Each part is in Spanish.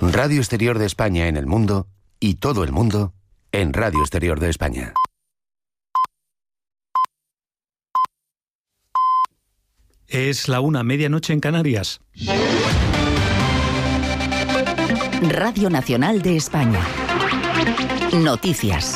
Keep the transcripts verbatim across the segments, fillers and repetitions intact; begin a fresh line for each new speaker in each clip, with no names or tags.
Radio Exterior de España en el mundo y todo el mundo en Radio Exterior de España.
Es la una, medianoche en Canarias.
Radio Nacional de España. Noticias.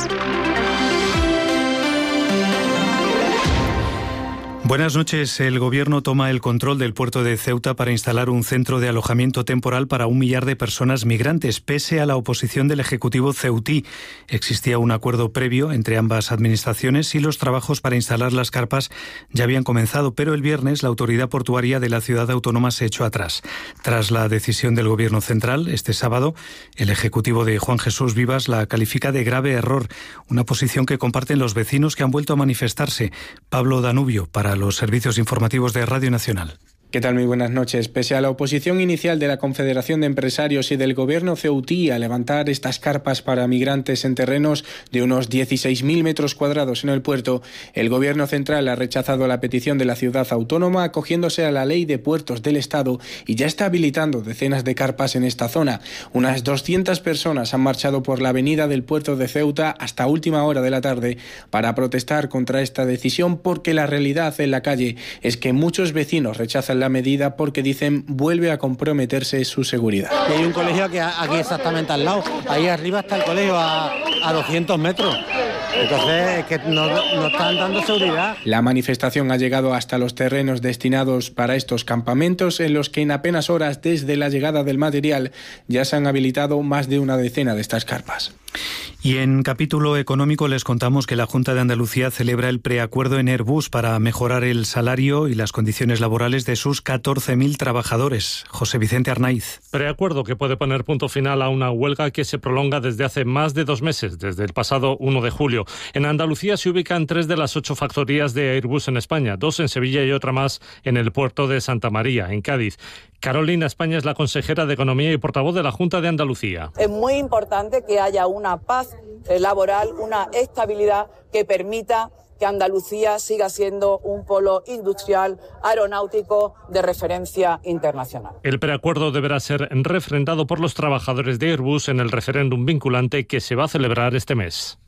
Buenas noches. El Gobierno toma el control del puerto de Ceuta para instalar un centro de alojamiento temporal para un millar de personas migrantes, pese a la oposición del Ejecutivo ceutí. Existía un acuerdo previo entre ambas administraciones y los trabajos para instalar las carpas ya habían comenzado, pero el viernes la autoridad portuaria de la ciudad autónoma se echó atrás. Tras la decisión del Gobierno central, este sábado, el Ejecutivo de Juan Jesús Vivas la califica de grave error, una posición que comparten los vecinos que han vuelto a manifestarse. Pablo Danubio, para los servicios informativos de Radio Nacional.
¿Qué tal? Muy buenas noches. Pese a la oposición inicial de la Confederación de Empresarios y del Gobierno ceutí a levantar estas carpas para migrantes en terrenos de unos dieciséis mil metros cuadrados en el puerto, el Gobierno central ha rechazado la petición de la ciudad autónoma acogiéndose a la Ley de Puertos del Estado y ya está habilitando decenas de carpas en esta zona. Unas doscientas personas han marchado por la avenida del puerto de Ceuta hasta última hora de la tarde para protestar contra esta decisión, porque la realidad en la calle es que muchos vecinos rechazan la medida porque dicen vuelve a comprometerse su seguridad.
Y hay un colegio que aquí exactamente al lado, ahí arriba está el colegio a, a doscientos metros. Entonces, es que no, no están dando seguridad.
La manifestación ha llegado hasta los terrenos destinados para estos campamentos, en los que en apenas horas desde la llegada del material ya se han habilitado más de una decena de estas carpas.
Y en capítulo económico les contamos que la Junta de Andalucía celebra el preacuerdo en Airbus para mejorar el salario y las condiciones laborales de sus catorce mil trabajadores. José Vicente Arnaiz.
Preacuerdo que puede poner punto final a una huelga que se prolonga desde hace más de dos meses, desde el pasado uno de julio. En Andalucía se ubican tres de las ocho factorías de Airbus en España, dos en Sevilla y otra más en el puerto de Santa María, en Cádiz. Carolina España es la consejera de Economía y portavoz de la Junta de Andalucía.
Es muy importante que haya una paz laboral, una estabilidad que permita que Andalucía siga siendo un polo industrial aeronáutico de referencia internacional.
El preacuerdo deberá ser refrendado por los trabajadores de Airbus en el referéndum vinculante que se va a celebrar este mes.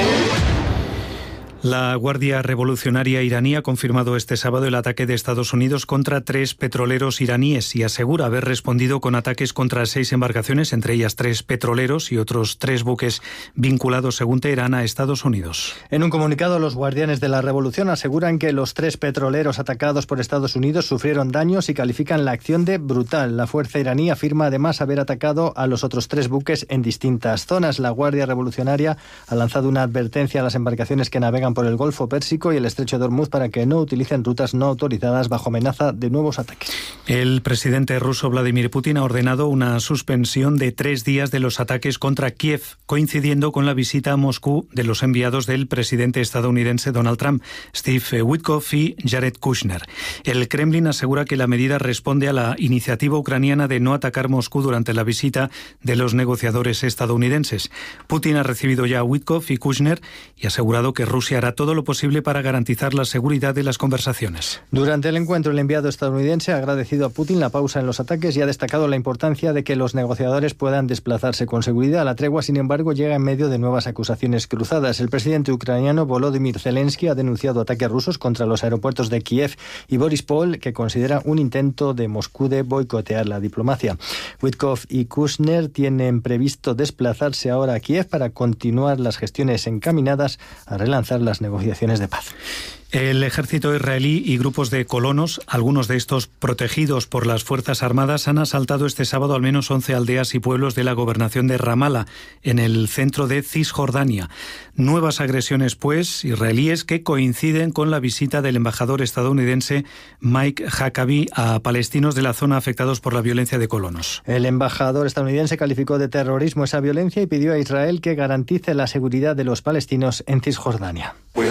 La Guardia Revolucionaria iraní ha confirmado este sábado el ataque de Estados Unidos contra tres petroleros iraníes y asegura haber respondido con ataques contra seis embarcaciones, entre ellas tres petroleros y otros tres buques vinculados, según Teherán, a Estados Unidos.
En un comunicado, los guardianes de la revolución aseguran que los tres petroleros atacados por Estados Unidos sufrieron daños y califican la acción de brutal. La fuerza iraní afirma además haber atacado a los otros tres buques en distintas zonas. La Guardia Revolucionaria ha lanzado una advertencia a las embarcaciones que navegan por el Golfo Pérsico y el Estrecho de Hormuz para que no utilicen rutas no autorizadas bajo amenaza de nuevos ataques.
El presidente ruso Vladimir Putin ha ordenado una suspensión de tres días de los ataques contra Kiev, coincidiendo con la visita a Moscú de los enviados del presidente estadounidense Donald Trump, Steve Witkoff y Jared Kushner. El Kremlin asegura que la medida responde a la iniciativa ucraniana de no atacar Moscú durante la visita de los negociadores estadounidenses. Putin ha recibido ya a Witkoff y Kushner y ha asegurado que Rusia hará todo lo posible para garantizar la seguridad de las conversaciones.
Durante el encuentro, el enviado estadounidense ha agradecido a Putin la pausa en los ataques y ha destacado la importancia de que los negociadores puedan desplazarse con seguridad. La tregua, sin embargo, llega en medio de nuevas acusaciones cruzadas. El presidente ucraniano Volodymyr Zelensky ha denunciado ataques rusos contra los aeropuertos de Kiev y Borispol, que considera un intento de Moscú de boicotear la diplomacia. Witkoff y Kushner tienen previsto desplazarse ahora a Kiev para continuar las gestiones encaminadas a relanzar las negociaciones de paz.
El ejército israelí y grupos de colonos, algunos de estos protegidos por las Fuerzas Armadas, han asaltado este sábado al menos once aldeas y pueblos de la gobernación de Ramala, en el centro de Cisjordania. Nuevas agresiones, pues, israelíes que coinciden con la visita del embajador estadounidense Mike Huckabee a palestinos de la zona afectados por la violencia de colonos.
El embajador estadounidense calificó de terrorismo esa violencia y pidió a Israel que garantice la seguridad de los palestinos en Cisjordania.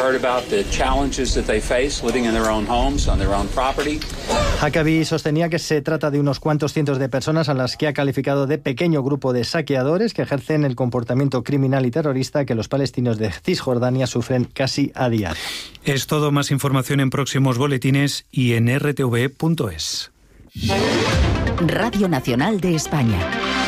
Huckabee sostenía que se trata de unos cuantos cientos de personas a las que ha calificado de pequeño grupo de saqueadores que ejercen el comportamiento criminal y terrorista que los palestinos de Cisjordania sufren casi a diario.
Es todo. Más información en próximos boletines y en r t v punto es.
Radio Nacional de España.